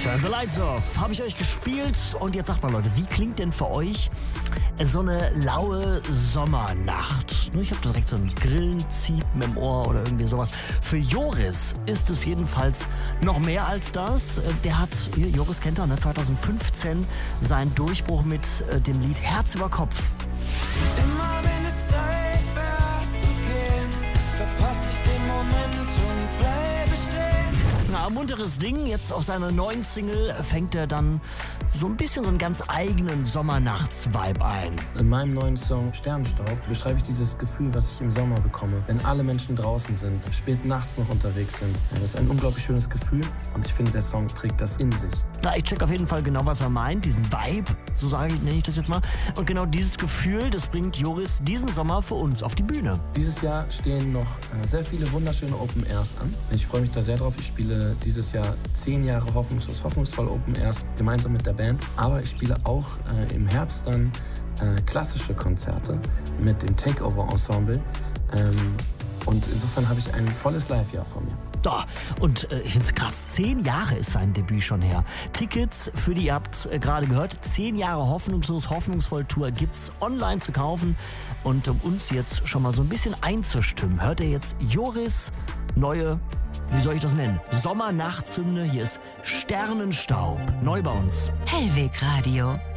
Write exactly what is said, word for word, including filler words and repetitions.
Turn the Lights Off habe ich euch gespielt und jetzt sagt mal Leute, wie klingt denn für euch so eine laue Sommernacht? Ich habe direkt so ein Grillenziepen im Ohr oder irgendwie sowas. Für Joris ist es jedenfalls noch mehr als das. Der hat, hier, Joris kennt er, ne, zwanzig fünfzehn seinen Durchbruch mit äh, dem Lied Herz über Kopf. Immer wenn es Zeit wird zu gehen, verpasse ich den Moment und bleibe stehen. Na, munteres Ding. Jetzt auf seiner neuen Single fängt er dann so ein bisschen so einen ganz eigenen Sommernachts-Vibe ein. In meinem neuen Song Sternenstaub beschreibe ich dieses Gefühl, was ich im Sommer bekomme, wenn alle Menschen draußen sind, spät nachts noch unterwegs sind. Ja, das ist ein unglaublich schönes Gefühl und ich finde, der Song trägt das in sich. Na, ich check auf jeden Fall genau, was er meint, diesen Vibe, so sage ich, nenne ich das jetzt mal. Und genau dieses Gefühl, das bringt Joris diesen Sommer für uns auf die Bühne. Dieses Jahr stehen noch äh, sehr viele wunderschöne Open Airs an. Ich freue mich da sehr drauf. Ich spiele dieses Jahr zehn Jahre hoffnungslos, hoffnungsvoll Open Airs gemeinsam mit der Band. Aber ich spiele auch äh, im Herbst dann äh, klassische Konzerte mit dem Takeover Ensemble. Ähm, und insofern habe ich ein volles Live-Jahr vor mir. Oh, und äh, ich finde es krass, zehn Jahre ist sein Debüt schon her. Tickets für die, ihr habt äh, gerade gehört, zehn Jahre hoffnungslos, hoffnungsvoll Tour gibt's online zu kaufen. Und um uns jetzt schon mal so ein bisschen einzustimmen, hört ihr jetzt Joris neue, wie soll ich das nennen, Sommernachtzünde. Hier ist Sternenstaub, neu bei uns. Hellweg Radio.